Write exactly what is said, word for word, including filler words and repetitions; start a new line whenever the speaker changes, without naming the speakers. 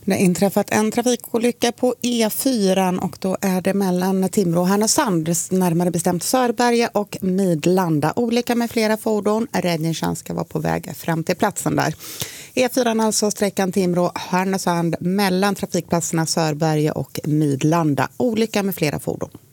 Det har inträffat en trafikolycka på E fyra och då är det mellan Timrå och Härnösand, närmare bestämt Sörberge och Midlanda. Olika med flera fordon. Räddningstjänst ska vara på väg fram till platsen där. E fyra alltså sträckan Timrå-Härnösand mellan trafikplatserna Sörberge och Midlanda. Olika med flera fordon.